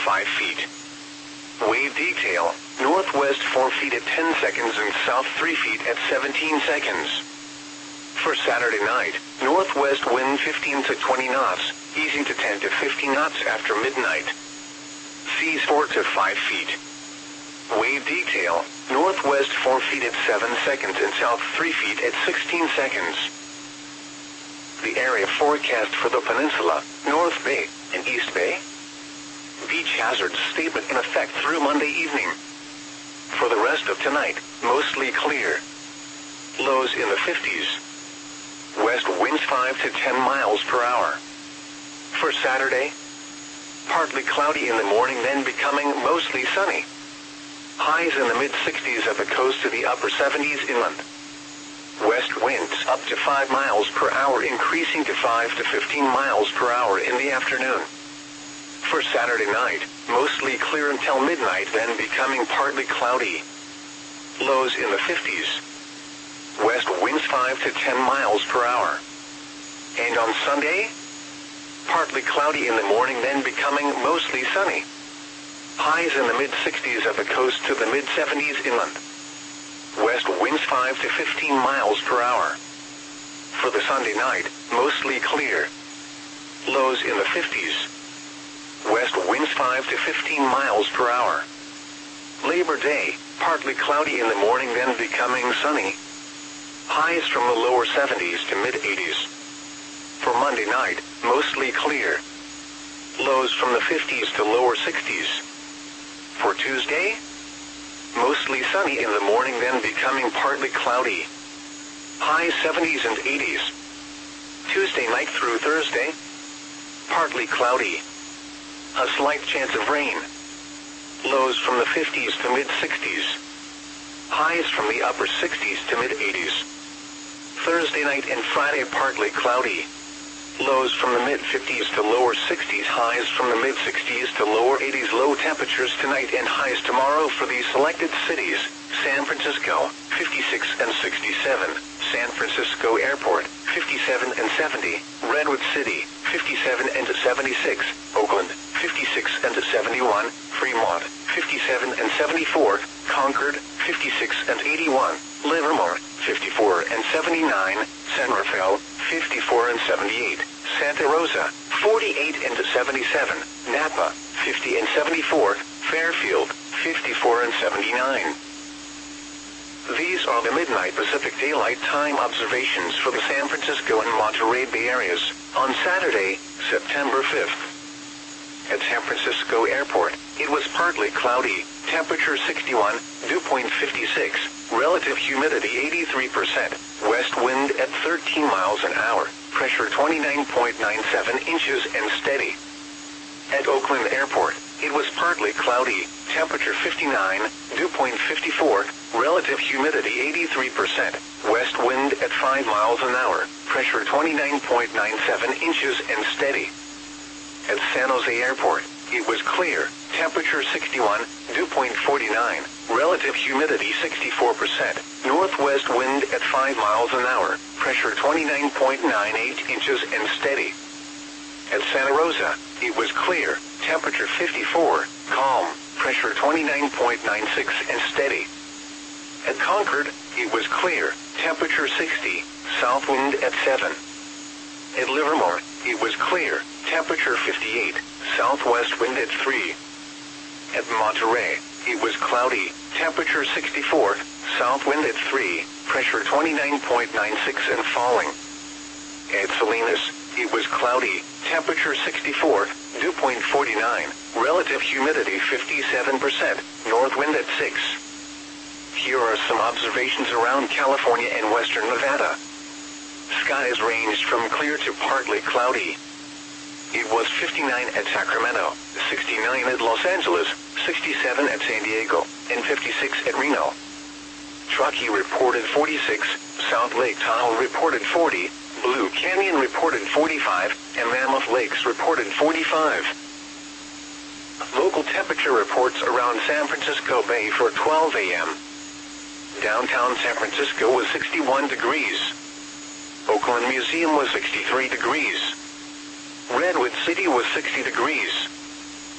5 feet. Wave detail, northwest 4 feet at 10 seconds and south 3 feet at 17 seconds. For Saturday night, northwest wind 15 to 20 knots, easing to 10 to 15 knots after midnight. Seas 4 to 5 feet. Wave detail, northwest 4 feet at 7 seconds and south 3 feet at 16 seconds. The area forecast for the peninsula, North Bay, and East Bay. Beach hazard statement in effect through Monday evening. For the rest of tonight, mostly clear. Lows in the 50s. West winds 5 to 10 miles per hour. For Saturday, partly cloudy in the morning, then becoming mostly sunny. Highs in the mid-60s at the coast to the upper 70s inland. West winds up to 5 miles per hour, increasing to 5 to 15 miles per hour in the afternoon. For Saturday night, mostly clear until midnight, then becoming partly cloudy. Lows in the 50s. West winds 5 to 10 miles per hour. And on Sunday, partly cloudy in the morning, then becoming mostly sunny. Highs in the mid-60s at the coast to the mid-70s inland. West winds 5 to 15 miles per hour. For the Sunday night, mostly clear. Lows in the 50s. West winds 5 to 15 miles per hour. Labor Day, partly cloudy in the morning, then becoming sunny. Highs from the lower 70s to mid-80s. For Monday night, mostly clear. Lows from the 50s to lower 60s. For Tuesday, mostly sunny in the morning, then becoming partly cloudy. High 70s and 80s. Tuesday night through Thursday, partly cloudy. A slight chance of rain. Lows from the 50s to mid-60s. Highs from the upper 60s to mid-80s. Thursday night and Friday partly cloudy. Lows from the mid-50s to lower 60s, highs from the mid-60s to lower 80s. Low temperatures tonight and highs tomorrow for these selected cities: San Francisco, 56 and 67, San Francisco Airport, 57 and 70, Redwood City, 57 and 76, Oakland, 56 and 71, Fremont, 57 and 74, Concord, 56 and 81, Livermore, 54 and 79, San Rafael, 54 and 78, Santa Rosa, 48 and 77, Napa, 50 and 74, Fairfield, 54 and 79. These are the midnight Pacific Daylight Time observations for the San Francisco and Monterey Bay areas on Saturday, September 5th. At San Francisco Airport, it was partly cloudy, temperature 61, dew point 56, relative humidity 83%, west wind at 13 miles an hour, pressure 29.97 inches and steady. At Oakland Airport, it was partly cloudy, temperature 59, dew point 54, relative humidity 83%, west wind at 5 miles an hour, pressure 29.97 inches and steady. At San Jose Airport, it was clear, temperature 61, dew point 49, relative humidity 64%, northwest wind at 5 miles an hour, pressure 29.98 inches and steady. At Santa Rosa, it was clear, temperature 54, calm, pressure 29.96 and steady. At Concord, it was clear, temperature 60, south wind at 7. At Livermore, it was clear, temperature 58, southwest wind at 3. At Monterey, it was cloudy, temperature 64, south wind at 3, pressure 29.96 and falling. At Salinas, it was cloudy, temperature 64, dew point 49, relative humidity 57%, north wind at 6. Here are some observations around California and western Nevada. Skies ranged from clear to partly cloudy. It was 59 at Sacramento, 69 at Los Angeles, 67 at San Diego, and 56 at Reno. Truckee reported 46, South Lake Tahoe reported 40, Blue Canyon reported 45, and Mammoth Lakes reported 45. Local temperature reports around San Francisco Bay for 12 a.m. Downtown San Francisco was 61 degrees. Oakland Museum was 63 degrees. Redwood City was 60 degrees.